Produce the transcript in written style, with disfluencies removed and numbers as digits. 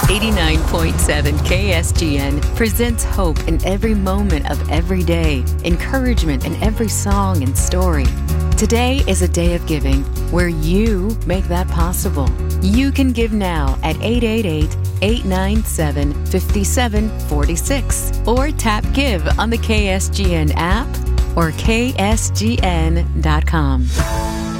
89.7 KSGN presents hope in every moment of every day, encouragement in every song and story. Today is a day of giving where you make that possible. You can give now at 888-897-5746 or tap give on the KSGN app or ksgn.com.